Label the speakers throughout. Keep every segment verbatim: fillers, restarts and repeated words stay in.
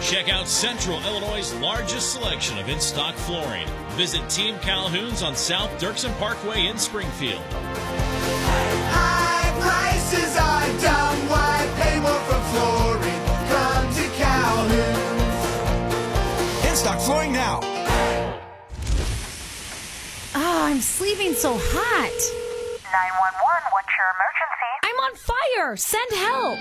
Speaker 1: Check out Central Illinois' largest selection of in-stock flooring. Visit Team Calhoun's on South Dirksen Parkway in Springfield.
Speaker 2: High prices are dumb. Why pay more for flooring? Come to Calhoun's.
Speaker 3: In-stock flooring now.
Speaker 4: Oh, I'm sleeping so hot.
Speaker 5: nine one one, what's your emergency?
Speaker 4: I'm on fire. Send help.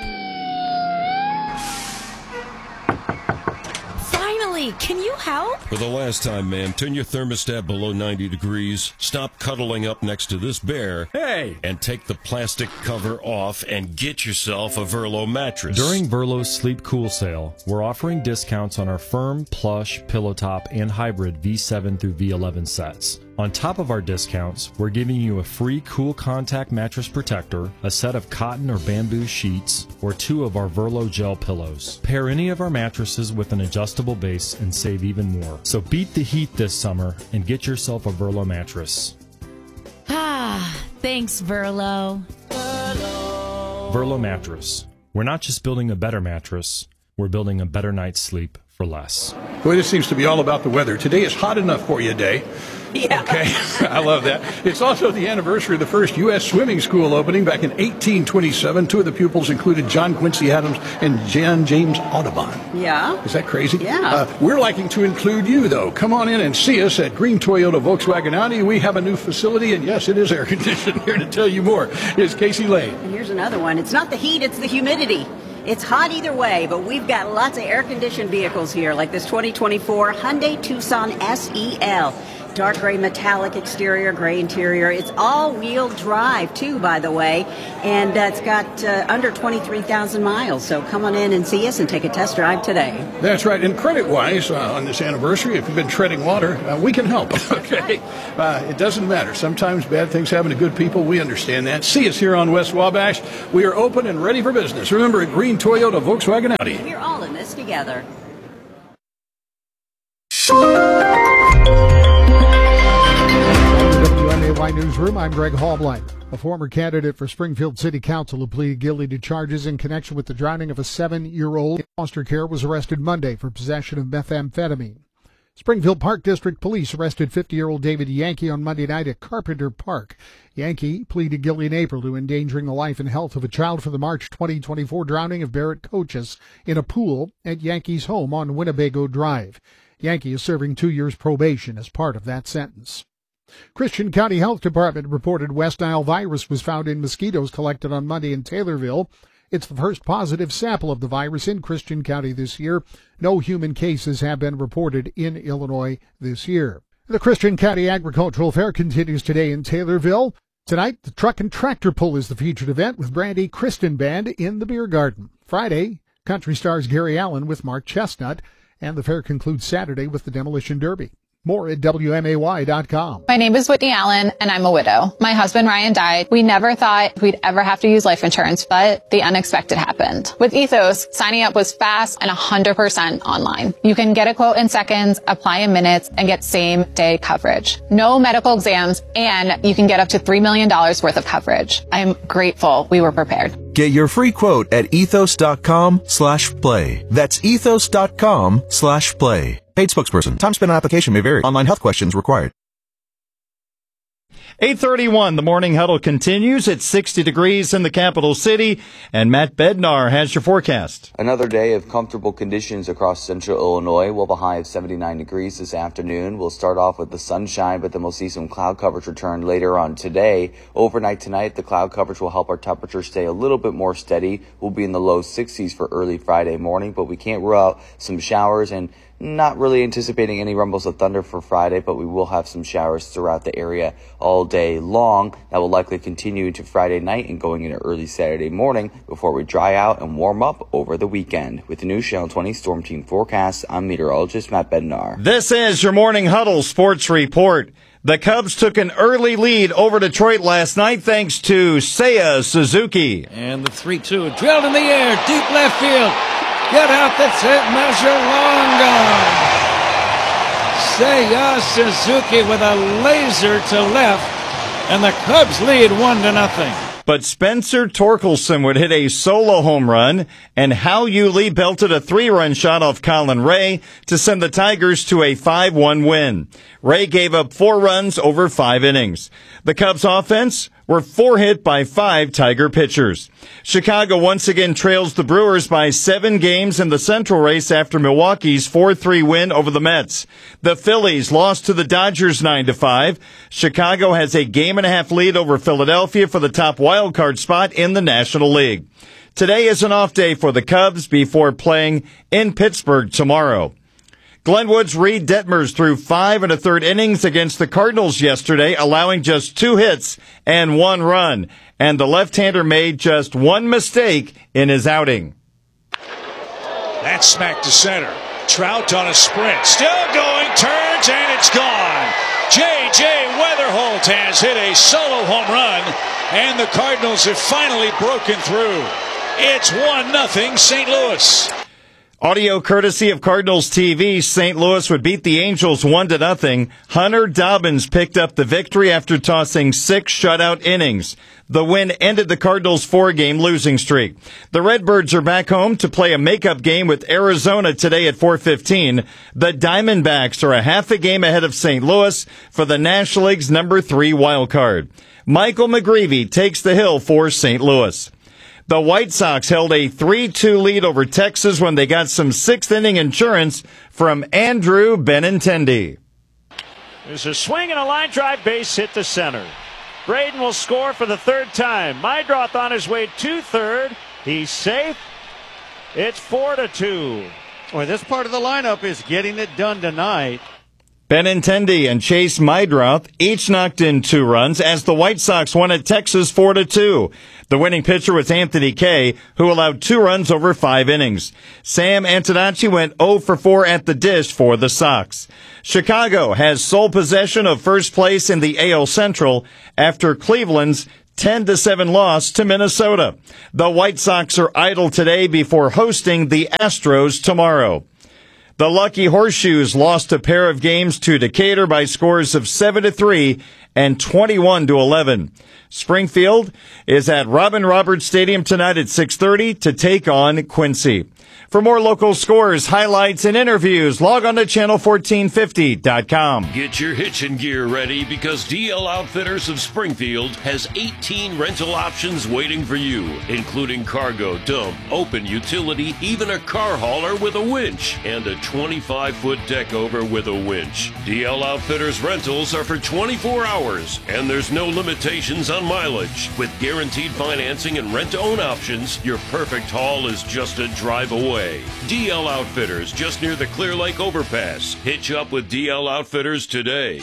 Speaker 4: Finally, can you help?
Speaker 6: For the last time, ma'am, turn your thermostat below ninety degrees, stop cuddling up next to this bear,
Speaker 7: hey,
Speaker 6: and take the plastic cover off and get yourself a Verlo mattress.
Speaker 8: During Verlo's Sleep Cool sale, we're offering discounts on our firm, plush, pillow top, and hybrid V seven through V eleven sets. On top of our discounts, we're giving you a free Cool Contact mattress protector, a set of cotton or bamboo sheets, or two of our Verlo gel pillows. Pair any of our mattresses with an adjustable base and save even more. So beat the heat this summer and get yourself a Verlo mattress.
Speaker 4: Ah, thanks, Verlo.
Speaker 8: Verlo. Verlo mattress. We're not just building a better mattress, we're building a better night's sleep for less.
Speaker 9: Boy, this seems to be all about the weather. Today is hot enough for you day.
Speaker 5: Yeah.
Speaker 9: Okay, I love that. It's also the anniversary of the first U S swimming school opening back in eighteen twenty-seven. Two of the pupils included John Quincy Adams and John James Audubon.
Speaker 5: Yeah.
Speaker 9: Is that crazy?
Speaker 5: Yeah.
Speaker 9: Uh, we're liking to include you, though. Come on in and see us at Green Toyota Volkswagen Audi. We have a new facility, and yes, it is air conditioned. Here to tell you more is Casey Lane.
Speaker 5: And here's another one. It's not the heat, it's the humidity. It's hot either way, but we've got lots of air-conditioned vehicles here, like this twenty twenty-four Hyundai Tucson S E L. Dark gray metallic exterior, gray interior. It's all-wheel drive, too, by the way, and uh, it's got uh, under twenty-three thousand miles. So come on in and see us and take a test drive today.
Speaker 9: That's right. And credit-wise, uh, on this anniversary, if you've been treading water, uh, we can help. Okay, uh, it doesn't matter. Sometimes bad things happen to good people. We understand that. See us here on West Wabash. We are open and ready for business. Remember, at Green Toyota Volkswagen Audi.
Speaker 5: We're all in this together.
Speaker 10: W M A Y Newsroom, I'm Greg Hallblight. A former candidate for Springfield City Council who pleaded guilty to charges in connection with the drowning of a seven-year-old in foster care was arrested Monday for possession of methamphetamine. Springfield Park District Police arrested fifty-year-old David Yankee on Monday night at Carpenter Park. Yankee pleaded guilty in April to endangering the life and health of a child for the March twenty twenty-four drowning of Barrett Coaches in a pool at Yankee's home on Winnebago Drive. Yankee is serving two years probation as part of that sentence. Christian County Health Department reported West Nile virus was found in mosquitoes collected on Monday in Taylorville. It's the first positive sample of the virus in Christian County this year. No human cases have been reported in Illinois this year. The Christian County Agricultural Fair continues today in Taylorville. Tonight, the Truck and Tractor Pull is the featured event with Brandy Kristen Band in the Beer Garden. Friday, country stars Gary Allen with Mark Chestnut. And the fair concludes Saturday with the Demolition Derby. More at W M A Y dot com.
Speaker 11: My name is Whitney Allen, and I'm a widow. My husband, Ryan, died. We never thought we'd ever have to use life insurance, but the unexpected happened. With Ethos, signing up was fast and one hundred percent online. You can get a quote in seconds, apply in minutes, and get same-day coverage. No medical exams, and you can get up to three million dollars worth of coverage. I'm grateful we were prepared.
Speaker 12: Get your free quote at ethos.com slash play. That's ethos.com slash play. Paid spokesperson. Time spent on application may vary. Online health questions required.
Speaker 7: eight thirty-one, the morning huddle continues. It's sixty degrees in the capital city, and Matt Bednar has your forecast.
Speaker 13: Another day of comfortable conditions across central Illinois. We'll have a high of seventy-nine degrees this afternoon. We'll start off with the sunshine, but then we'll see some cloud coverage return later on today. Overnight tonight, the cloud coverage will help our temperature stay a little bit more steady. We'll be in the low sixties for early Friday morning, but we can't rule out some showers, and not really anticipating any rumbles of thunder for Friday, but we will have some showers throughout the area all day long. That will likely continue into Friday night and going into early Saturday morning before we dry out and warm up over the weekend. With the new Channel twenty Storm Team forecast, I'm meteorologist Matt Bednar.
Speaker 7: This is your morning huddle sports report. The Cubs took an early lead over Detroit last night thanks to Seiya Suzuki.
Speaker 14: And the three two drilled in the air, deep left field. Get out, that's it, measure long gone. Seiya Suzuki with a laser to left, and the Cubs lead one to nothing.
Speaker 7: But Spencer Torkelson would hit a solo home run, and Hal Yulee belted a three-run shot off Colin Ray to send the Tigers to a five one win. Ray gave up four runs over five innings. The Cubs offense were four hit by five Tiger pitchers. Chicago once again trails the Brewers by seven games in the Central race after Milwaukee's four three win over the Mets. The Phillies lost to the Dodgers nine to five. Chicago has a game and a half lead over Philadelphia for the top wild card spot in the National League. Today is an off day for the Cubs before playing in Pittsburgh tomorrow. Glenwood's Reed Detmers threw five and a third innings against the Cardinals yesterday, allowing just two hits and one run. And the left-hander made just one mistake in his outing.
Speaker 3: That's smacked to center. Trout on a sprint. Still going, turns, and it's gone. J J. Weatherholt has hit a solo home run, and the Cardinals have finally broken through. It's one nothing Saint Louis.
Speaker 7: Audio courtesy of Cardinals T V, Saint Louis would beat the Angels one to nothing. Hunter Dobbins picked up the victory after tossing six shutout innings. The win ended the Cardinals' four-game losing streak. The Redbirds are back home to play a makeup game with Arizona today at four fifteen. The Diamondbacks are a half a game ahead of Saint Louis for the National League's number three wild card. Michael McGreevy takes the hill for Saint Louis. The White Sox held a three two lead over Texas when they got some sixth-inning insurance from Andrew Benintendi.
Speaker 15: There's a swing and a line drive, base hit to center. Braden will score for the third time. Meidroth on his way to third. He's safe. It's four to two.
Speaker 16: Well, this part of the lineup is getting it done tonight.
Speaker 7: Benintendi and Chase Meidroth each knocked in two runs as the White Sox won at Texas four to two. The winning pitcher was Anthony Kay, who allowed two runs over five innings. Sam Antonacci went oh for four at the dish for the Sox. Chicago has sole possession of first place in the A L Central after Cleveland's ten to seven loss to Minnesota. The White Sox are idle today before hosting the Astros tomorrow. The Lucky Horseshoes lost a pair of games to Decatur by scores of seven to three and twenty-one to eleven. Springfield is at Robin Roberts Stadium tonight at six thirty to take on Quincy. For more local scores, highlights, and interviews, log on to channel fourteen fifty dot com.
Speaker 6: Get your hitching gear ready because D L Outfitters of Springfield has eighteen rental options waiting for you, including cargo, dump, open utility, even a car hauler with a winch, and a twenty-five foot deck over with a winch. D L Outfitters rentals are for twenty-four hours, and there's no limitations on mileage. With guaranteed financing and rent-to-own options, your perfect haul is just a drive away. D L Outfitters, just near the Clear Lake Overpass. Hitch up with D L Outfitters today.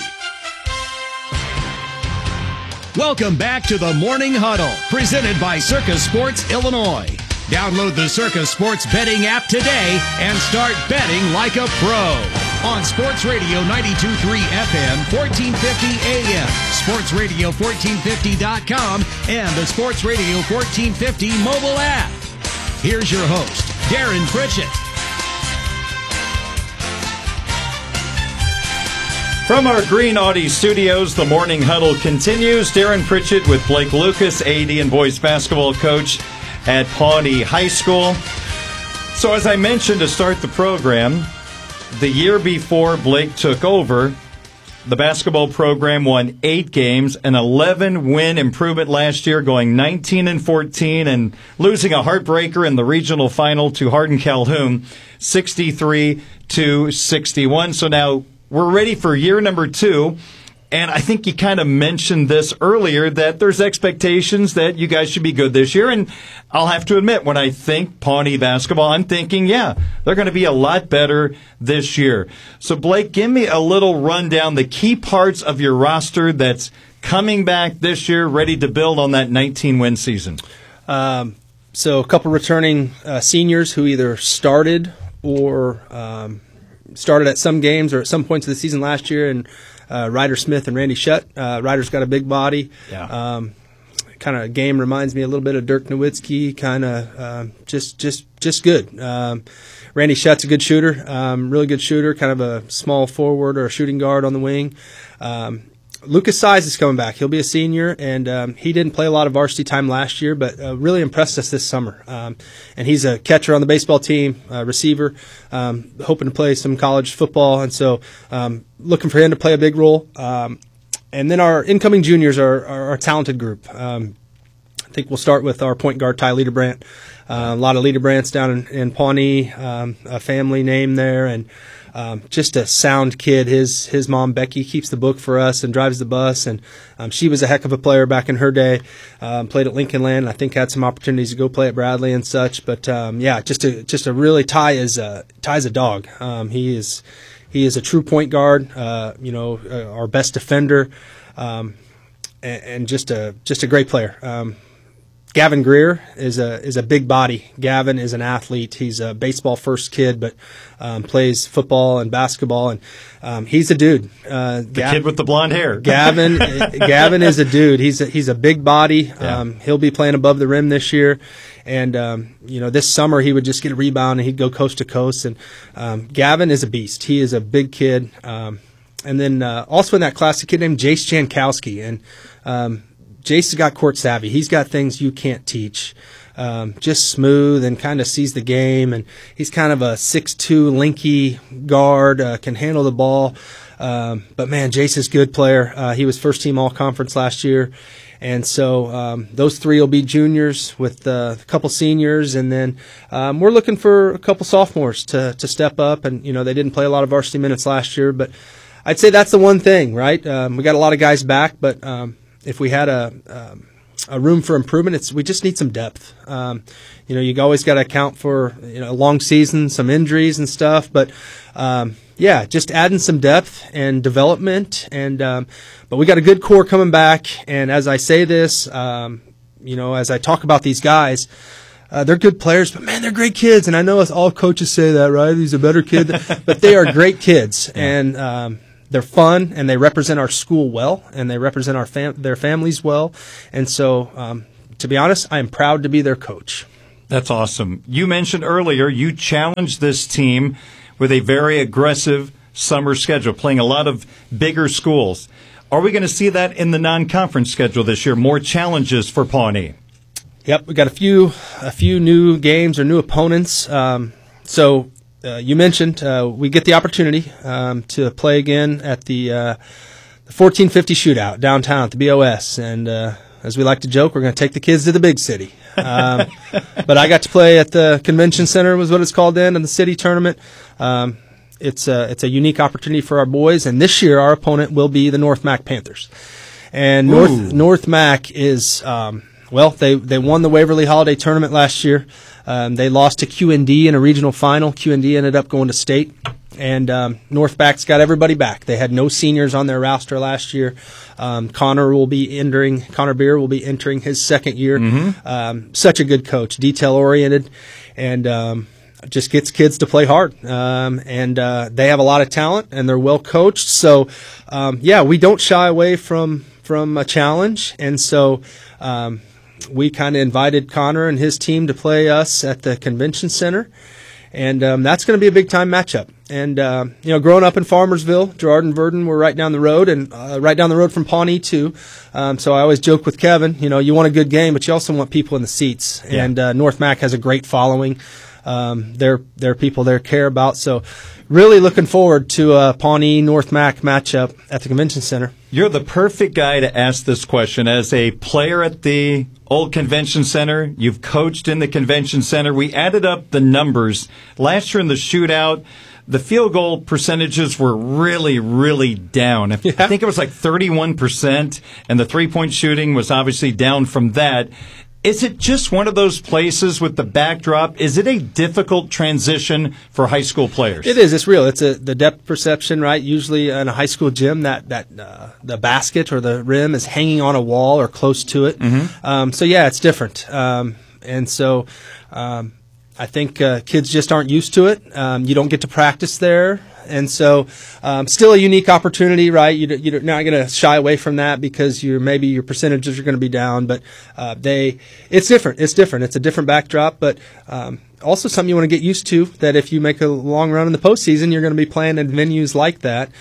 Speaker 17: Welcome back to the Morning Huddle, presented by Circus Sports Illinois. Download the Circus Sports betting app today and start betting like a pro. On Sports Radio ninety-two point three F M, fourteen fifty A M, sports radio fourteen fifty dot com, and the Sports Radio fourteen fifty mobile app. Here's your host, Darren Pritchett.
Speaker 7: From our Green Audi studios, the Morning Huddle continues. Darren Pritchett with Blake Lucas, A D and boys basketball coach at Pawnee High School. So as I mentioned to start the program, the year before Blake took over, the basketball program won eight games, an eleven win improvement last year, going nineteen and fourteen and losing a heartbreaker in the regional final to Hardin Calhoun, sixty-three to sixty-one. So now we're ready for year number two. And I think you kind of mentioned this earlier, that there's expectations that you guys should be good this year. And I'll have to admit, when I think Pawnee basketball, I'm thinking, yeah, they're going to be a lot better this year. So, Blake, give me a little rundown, the key parts of your roster that's coming back this year, ready to build on that nineteen-win season.
Speaker 18: Um, so a couple returning uh, seniors who either started or um, started at some games or at some points of the season last year, and Uh, Ryder Smith and Randy Shutt. Uh, Ryder's got a big body.
Speaker 7: Yeah.
Speaker 18: Um, kind of game reminds me a little bit of Dirk Nowitzki. Kind of uh, just just just good. Um, Randy Shutt's a good shooter. Um, really good shooter. Kind of a small forward or a shooting guard on the wing. Um, Lucas Size is coming back. He'll be a senior, and um, he didn't play a lot of varsity time last year, but uh, really impressed us this summer. Um, and he's a catcher on the baseball team, uh, receiver, um, hoping to play some college football, and so um, looking for him to play a big role. Um, and then our incoming juniors are, are our talented group. Um, I think we'll start with our point guard, Ty Liederbrandt. Uh, a lot of Liederbrandts down in, in Pawnee, um, a family name there, and Um, just a sound kid. His his mom, Becky, keeps the book for us and drives the bus, and um, she was a heck of a player back in her day. Um, played at Lincoln Land, and I think had some opportunities to go play at Bradley and such. But um, yeah, just a just a really Ty is a Ty's a dog. Um, he is he is a true point guard. Uh, you know, uh, our best defender, um, and, and just a just a great player. Um, Gavin Greer is a is a big body. Gavin is an athlete. He's a baseball first kid, but um, plays football and basketball, and um, he's a dude. Uh,
Speaker 7: the Gav- kid with the blonde hair.
Speaker 18: Gavin Gavin is a dude. He's a, he's a big body. Yeah. Um, he'll be playing above the rim this year, and um, you know this summer he would just get a rebound and he'd go coast to coast. And um, Gavin is a beast. He is a big kid. Um, and then uh, also in that class, a kid named Jace Jankowski, and um, Jace has got court savvy. He's got things you can't teach. Um, just smooth and kind of sees the game. And he's kind of a six two linky guard, uh, can handle the ball. Um, but, man, Jace is a good player. Uh, he was first team all-conference last year. And so um, those three will be juniors with uh, a couple seniors. And then um, we're looking for a couple sophomores to, to step up. And, you know, they didn't play a lot of varsity minutes last year. But I'd say that's the one thing, right? Um, we got a lot of guys back, but um, – if we had a um, a room for improvement, it's we just need some depth. Um, you know, you always got to account for you know a long season, some injuries and stuff. But um, yeah, just adding some depth and development. And um, but we got a good core coming back. And as I say this, um, you know, as I talk about these guys. Uh, they're good players, but man, they're great kids. And I know all coaches say that, right? He's a better kid, but they are great kids. Yeah. And um, they're fun, and they represent our school well, and they represent our fam- their families well. And so, um, to be honest, I am proud to be their coach.
Speaker 7: That's awesome. You mentioned earlier you challenged this team with a very aggressive summer schedule, playing a lot of bigger schools. Are we going to see that in the non-conference schedule this year? More challenges for Pawnee?
Speaker 18: Yep, we got a few a few new games or new opponents. Um, so. Uh, you mentioned uh, we get the opportunity um, to play again at the, uh, the fourteen fifty shootout downtown at the B O S. And uh, as we like to joke, we're going to take the kids to the big city. Um, but I got to play at the convention center, was what it's called then, in the city tournament. Um, it's, a, it's a unique opportunity for our boys. And this year our opponent will be the North Mac Panthers. And North, North Mac is, um, well, they, they won the Waverly Holiday Tournament last year. Um, they lost to Q N D in a regional final. Q N D ended up going to state. And um, North Mac's got everybody back. They had no seniors on their roster last year. Um, Connor will be entering. Connor Beer will be entering his second year. Mm-hmm. Um, such a good coach, detail-oriented, and um, just gets kids to play hard. Um, and uh, they have a lot of talent, and they're well coached. So, um, yeah, we don't shy away from, from a challenge. And so um, we kind of invited Connor and his team to play us at the convention center. And um, that's going to be a big-time matchup. And, uh, you know, growing up in Farmersville, Girard and Verdon were right down the road, and uh, right down the road from Pawnee, too. Um, so I always joke with Kevin, you know, you want a good game, but you also want people in the seats. Yeah. And uh, North Mac has a great following. Um, there, there are people there care about. So really looking forward to a Pawnee-North Mac matchup at the Convention Center.
Speaker 7: You're the perfect guy to ask this question. As a player at the old Convention Center, you've coached in the Convention Center. We added up the numbers. Last year in the shootout, the field goal percentages were really, really down. Yeah. I think it was like thirty-one percent, and the three-point shooting was obviously down from that. Is it just one of those places with the backdrop? Is it a difficult transition for high school players?
Speaker 18: It is. It's real. It's a, the depth perception, right? Usually in a high school gym, that that uh, the basket or the rim is hanging on a wall or close to it. Mm-hmm. Um, so, yeah, it's different. Um, and so um, I think uh, kids just aren't used to it. Um, you don't get to practice there. And so, um, still a unique opportunity, right? You, you're not going to shy away from that because you're maybe your percentages are going to be down, but uh, they, it's different. It's different. It's a different backdrop, but um, also something you want to get used to. That if you make a long run in the postseason, you're going to be playing in venues like that.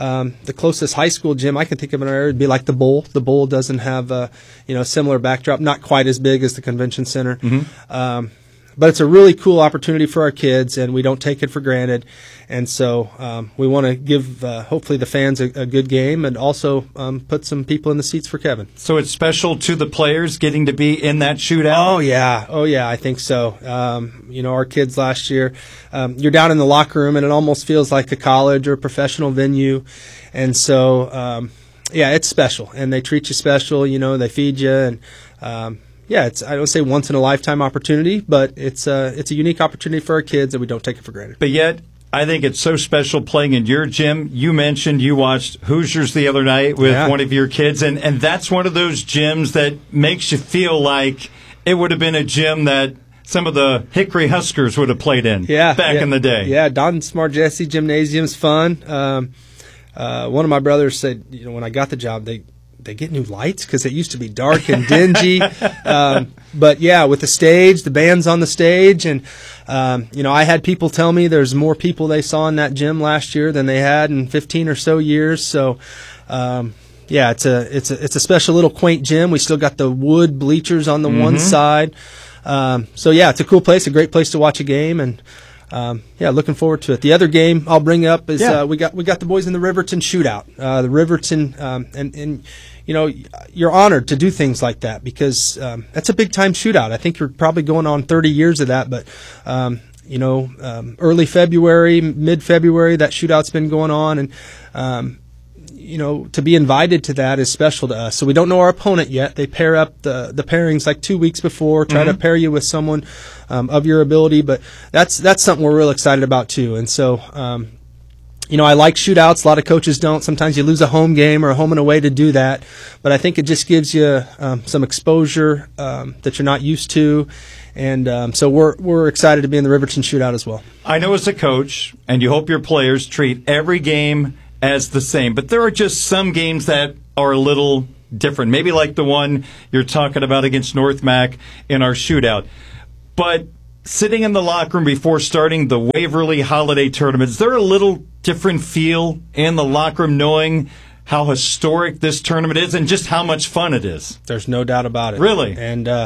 Speaker 18: Um, the closest high school gym I can think of in our area would be like the Bowl. The Bowl doesn't have a you know similar backdrop, not quite as big as the convention center.
Speaker 7: Mm-hmm.
Speaker 18: Um, but it's a really cool opportunity for our kids, and we don't take it for granted. And so um, we want to give, uh, hopefully, the fans a, a good game, and also um, put some people in the seats for Kevin.
Speaker 7: So it's special to the players getting to be in that shootout?
Speaker 18: Oh, yeah. Oh, yeah, I think so. Um, you know, our kids last year, um, you're down in the locker room, and it almost feels like a college or a professional venue. And so, um, yeah, it's special. And they treat you special. You know, they feed you. And, um, yeah, it's I don't say once in a lifetime opportunity, but it's a, it's a unique opportunity for our kids, and we don't take it for granted.
Speaker 7: But yet, I think it's so special playing in your gym. You mentioned you watched Hoosiers the other night with
Speaker 18: Yeah.
Speaker 7: one of your kids, and, and that's one of those gyms that makes you feel like it would have been a gym that some of the Hickory Huskers would have played in
Speaker 18: yeah,
Speaker 7: back
Speaker 18: yeah.
Speaker 7: in the day.
Speaker 18: Yeah, Don Smart Jesse Gymnasium's fun. Um, uh, one of my brothers said, you know, when I got the job, they they get new lights because it used to be dark and dingy. um, but yeah, with the stage, the band's on the stage, and um, you know, I had people tell me there's more people they saw in that gym last year than they had in fifteen or so years. So. Um, Yeah, it's a it's a it's a special little quaint gym. We still got the wood bleachers on the
Speaker 7: Mm-hmm.
Speaker 18: one side. Um, so yeah, it's a cool place, a great place to watch a game, and um, yeah, looking forward to it. The other game I'll bring up is
Speaker 7: Yeah.
Speaker 18: uh, we got we got the boys in the Riverton shootout. Uh, the Riverton um, and and you know you're honored to do things like that because um, that's a big time shootout. I think you're probably going on thirty years of that, but. Um, You know, um, early February, mid February, that shootout's been going on, and um, you know, to be invited to that is special to us. So we don't know our opponent yet. They pair up the the pairings like two weeks before, try
Speaker 7: Mm-hmm.
Speaker 18: to pair you with someone um, of your ability. But that's that's something we're real excited about too. And so, um, you know, I like shootouts. A lot of coaches don't. Sometimes you lose a home game or a home and away to do that. But I think it just gives you um, some exposure um, that you're not used to. And um, so we're we're excited to be in the Riverton shootout as well.
Speaker 7: I know as a coach, and you hope your players treat every game as the same, but there are just some games that are a little different, maybe like the one you're talking about against North Mac in our shootout. But sitting in the locker room before starting the Waverly Holiday Tournament, is there a little different feel in the locker room knowing how historic this tournament is and just how much fun it is?
Speaker 18: There's no doubt about it.
Speaker 7: Really?
Speaker 18: And uh,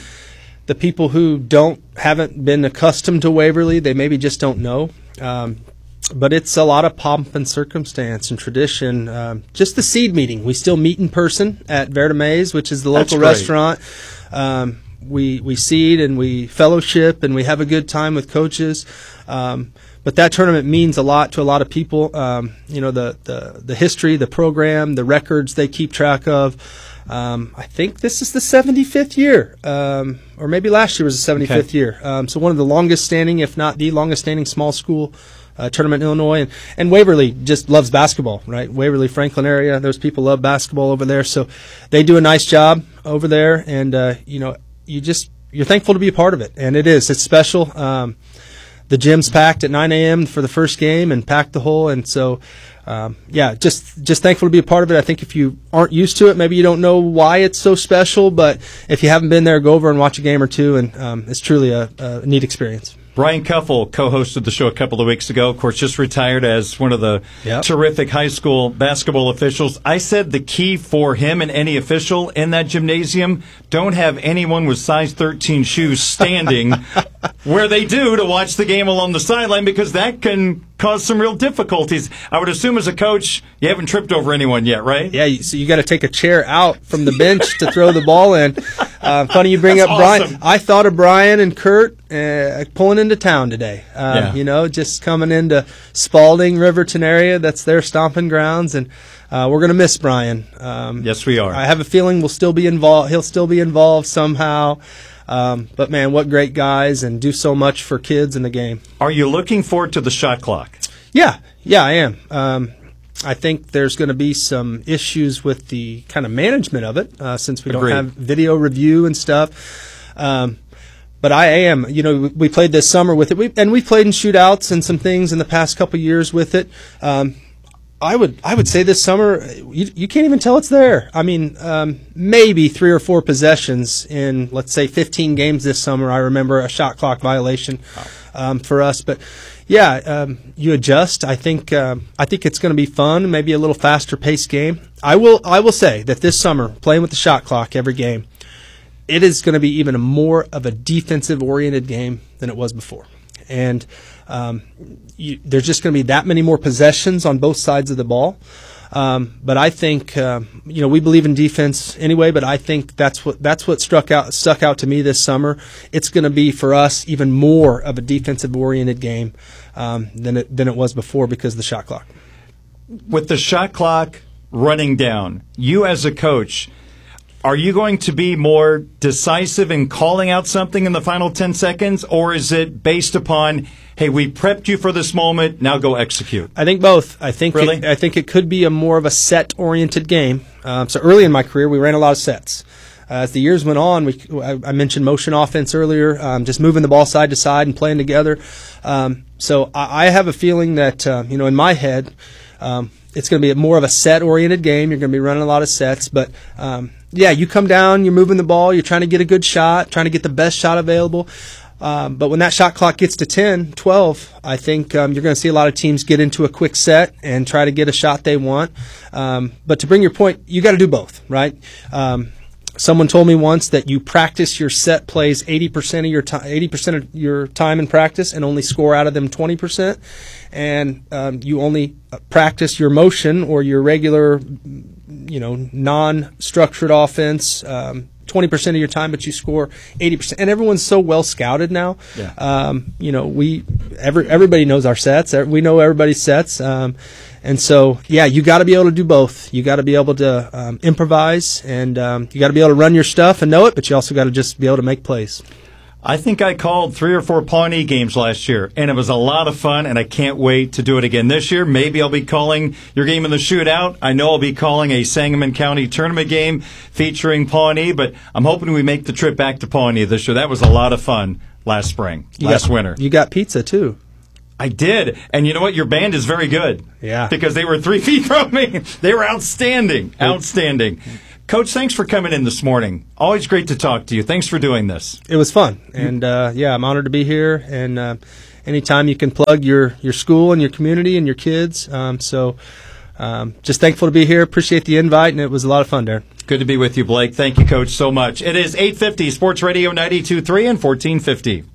Speaker 18: the people who don't haven't been accustomed to Waverly, they maybe just don't know. Um, But it's a lot of pomp and circumstance and tradition. Um, just the seed meeting. We still meet in person at Verda Maze, which is the local restaurant. Um, we we seed and we fellowship and we have a good time with coaches. Um, but that tournament means a lot to a lot of people. Um, you know, the, the, the history, the program, the records they keep track of. Um, I think this is the seventy-fifth year, um, or maybe last year was the seventy-fifth
Speaker 7: Okay.
Speaker 18: year. Um, so one of the longest standing, if not the longest standing small school Uh, tournament in Illinois, and, and Waverly just loves basketball, right? Waverly, Franklin area, those people love basketball over there, so they do a nice job over there, and uh, you know, you just you're thankful to be a part of it, and it is, it's special. Um, the gym's packed at nine a.m. for the first game, and packed the whole, and so um, yeah, just just thankful to be a part of it. I think if you aren't used to it, maybe you don't know why it's so special, but if you haven't been there, go over and watch a game or two, and um, it's truly a, a neat experience.
Speaker 7: Brian Kuffel co-hosted the show a couple of weeks ago. Of course, just retired as one of the
Speaker 18: Yep.
Speaker 7: terrific high school basketball officials. I said the key for him and any official in that gymnasium, don't have anyone with size thirteen shoes standing where they do to watch the game along the sideline, because that can cause some real difficulties. I would assume as a coach, you haven't tripped over anyone yet, right?
Speaker 18: Yeah, you- so you got to take a chair out from the bench to throw the ball in. Uh, funny you bring
Speaker 7: That's
Speaker 18: up Brian.
Speaker 7: awesome.
Speaker 18: I thought of Brian and Kurt uh, pulling into town today. Uh,
Speaker 7: Yeah.
Speaker 18: You know, just coming into Spalding, Riverton area. That's their stomping grounds, and uh, we're going to miss Brian. Um,
Speaker 7: Yes, we are.
Speaker 18: I have a feeling we'll still be involved. He'll still be involved somehow. Um, but man, what great guys, and do so much for kids in the game.
Speaker 7: Are you looking forward to the shot clock?
Speaker 18: Yeah, yeah, I am. Um, I think there's going to be some issues with the kind of management of it, uh, since we
Speaker 7: Agreed.
Speaker 18: don't have video review and stuff. Um, but I am, you know, we played this summer with it, we, and we played in shootouts and some things in the past couple years with it. Um, I would, I would say this summer, you, you can't even tell it's there. I mean, um, maybe three or four possessions in, let's say, fifteen games this summer. I remember a shot clock violation um, for us, but Yeah, um, you adjust. I think um, I think it's going to be fun, maybe a little faster paced game. I will I will say that this summer, playing with the shot clock every game, it is going to be even more of a defensive oriented game than it was before. And um, you, there's just going to be that many more possessions on both sides of the ball. Um, but I think uh, you know we believe in defense anyway. But I think that's what that's what struck out stuck out to me this summer. It's going to be for us even more of a defensive oriented game um, than it than it was before because of the shot clock.
Speaker 7: With the shot clock running down, you as a coach, are you going to be more decisive in calling out something in the final ten seconds, or is it based upon, hey, we prepped you for this moment, now go execute?
Speaker 18: I think both. I think
Speaker 7: really?
Speaker 18: it, I think it could be a more of a set-oriented game. Um, so early in my career, we ran a lot of sets. Uh, as the years went on, we, I, I mentioned motion offense earlier, um, just moving the ball side to side and playing together. Um, so I, I have a feeling that, uh, you know, in my head, um, it's going to be more of a set-oriented game. You're going to be running a lot of sets, but um, yeah, you come down, you're moving the ball, you're trying to get a good shot, trying to get the best shot available. Um, but when that shot clock gets to ten, twelve, I think um, you're going to see a lot of teams get into a quick set and try to get a shot they want. Um, but to bring your point, you got to do both, right? Um, someone told me once that you practice your set plays eighty percent of your time, eighty percent of your time in practice, and only score out of them twenty percent. And um, you only practice your motion or your regular, you know, non-structured offense um, twenty percent of your time, but you score eighty percent. And everyone's so well scouted now.
Speaker 7: Yeah.
Speaker 18: Um, you know, we every everybody knows our sets. We know everybody's sets. Um, and so, yeah, you got to be able to do both. You got to be able to um, improvise, and um, you got to be able to run your stuff and know it, but you also got to just be able to make plays.
Speaker 7: I think I called three or four Pawnee games last year, and it was a lot of fun, and I can't wait to do it again this year. Maybe I'll be calling your game in the shootout. I know I'll be calling a Sangamon County tournament game featuring Pawnee, but I'm hoping we make the trip back to Pawnee this year. That was a lot of fun last spring,
Speaker 18: You
Speaker 7: last
Speaker 18: got,
Speaker 7: winter.
Speaker 18: You got pizza, too.
Speaker 7: I did. And you know what? Your band is very good.
Speaker 18: Yeah.
Speaker 7: Because they were three feet from me. They were outstanding. Outstanding. Coach, thanks for coming in this morning. Always great to talk to you. Thanks for doing this.
Speaker 18: It was fun. And, uh, yeah, I'm honored to be here. And uh, anytime you can plug your, your school and your community and your kids. Um, so um, just thankful to be here. Appreciate the invite, and it was a lot of fun, Darren.
Speaker 7: Good to be with you, Blake. Thank you, Coach, so much. It is eight fifty, Sports Radio ninety-two point three and fourteen fifty.